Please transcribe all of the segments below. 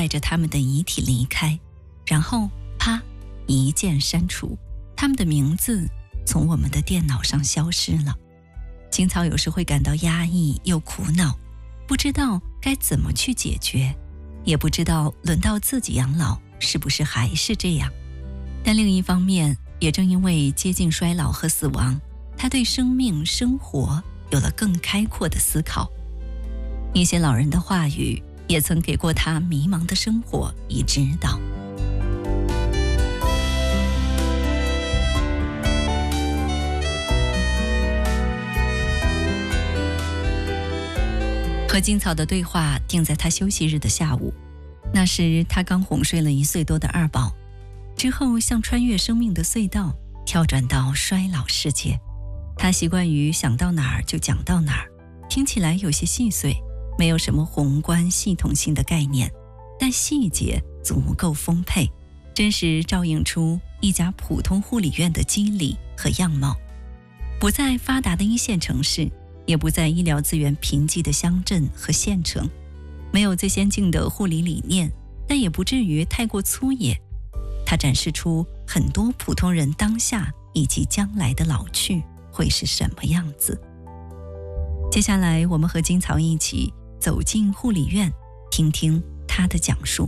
带着他们的遗体离开，然后啪，一键删除，他们的名字从我们的电脑上消失了。青草有时会感到压抑又苦恼，不知道该怎么去解决，也不知道轮到自己养老是不是还是这样。但另一方面，也正因为接近衰老和死亡，他对生命生活有了更开阔的思考。一些老人的话语也曾给过他迷茫的生活以指导。和金草的对话定在他休息日的下午，那时他刚哄睡了1岁多的二宝，之后像穿越生命的隧道，跳转到衰老世界。他习惯于想到哪儿就讲到哪儿，听起来有些细碎，没有什么宏观系统性的概念，但细节足够丰沛，真实照映出一家普通护理院的机理和样貌。不在发达的1线城市，也不在医疗资源贫瘠的乡镇和县城，没有最先进的护理理念，但也不至于太过粗野。它展示出很多普通人当下以及将来的老去会是什么样子。接下来我们和金草一起走进护理院，听听他的讲述。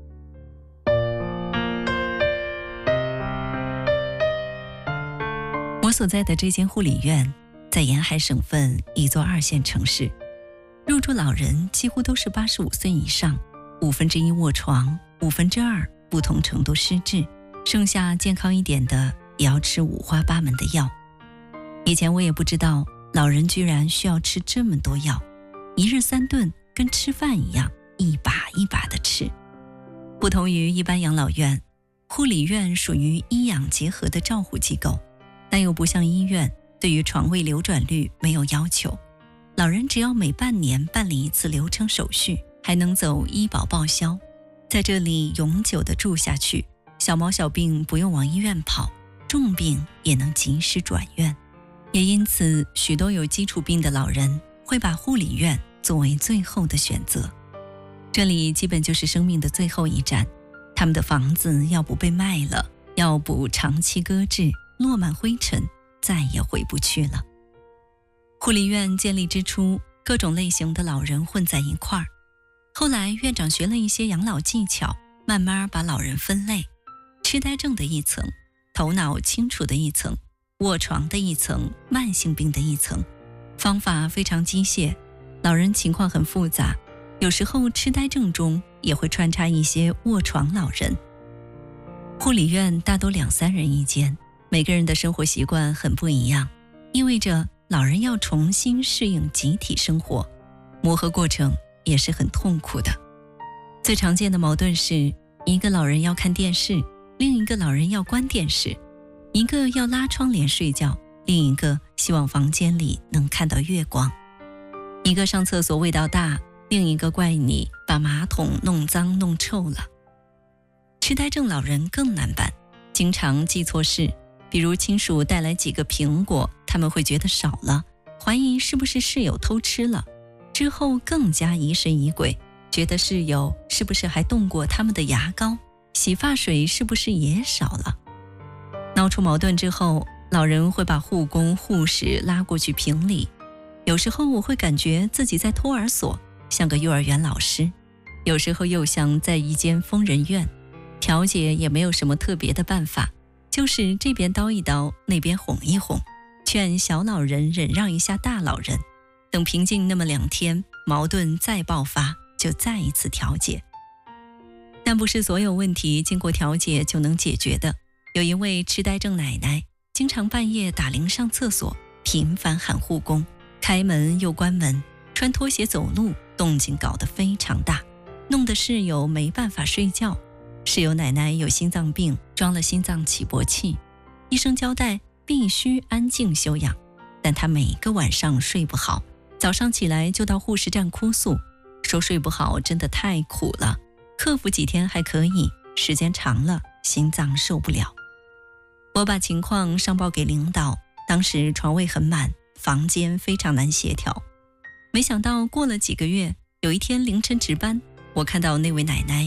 我所在的这间护理院在沿海省份一座2线城市，入住老人几乎都是85岁以上，1/5卧床，2/5不同程度失智，剩下健康一点的也要吃五花八门的药。以前我也不知道老人居然需要吃这么多药，1日3顿跟吃饭一样，一把一把的吃。不同于一般养老院，护理院属于医养结合的照护机构，但又不像医院对于床位流转率没有要求，老人只要每半年办理1次流程手续，还能走医保报销，在这里永久的住下去，小毛小病不用往医院跑，重病也能及时转院。也因此，许多有基础病的老人会把护理院作为最后的选择。这里基本就是生命的最后一站，他们的房子要不被卖了，要不长期搁置，落满灰尘，再也回不去了。护理院建立之初，各种类型的老人混在一块儿。后来院长学了一些养老技巧，慢慢把老人分类，痴呆症的一层，头脑清楚的一层，卧床的一层，慢性病的一层，方法非常机械，老人情况很复杂，有时候痴呆症中也会穿插一些卧床老人。护理院大多2、3人一间，每个人的生活习惯很不一样，意味着老人要重新适应集体生活，磨合过程也是很痛苦的。最常见的矛盾是，一个老人要看电视，另一个老人要关电视，一个要拉窗帘睡觉，另一个希望房间里能看到月光，一个上厕所味道大，另一个怪你把马桶弄脏弄臭了。痴呆症老人更难办，经常记错事，比如亲属带来几个苹果，他们会觉得少了，怀疑是不是室友偷吃了，之后更加疑神疑鬼，觉得室友是不是还动过他们的牙膏，洗发水是不是也少了。闹出矛盾之后，老人会把护工护士拉过去评理，有时候我会感觉自己在托儿所，像个幼儿园老师，有时候又像在一间疯人院，调解也没有什么特别的办法，就是这边叨一叨，那边哄一哄，劝小老人忍让一下大老人，等平静那么2天，矛盾再爆发，就再一次调解。但不是所有问题经过调解就能解决的。有一位痴呆症奶奶，经常半夜打铃上厕所，频繁喊护工，开门又关门，穿拖鞋走路，动静搞得非常大，弄得室友没办法睡觉。室友奶奶有心脏病，装了心脏起搏器，医生交代必须安静休养，但她每个晚上睡不好，早上起来就到护士站哭诉，说睡不好真的太苦了，克服几天还可以，时间长了心脏受不了。我把情况上报给领导，当时床位很满，房间非常难协调。没想到过了几个月，有一天凌晨值班，我看到那位奶奶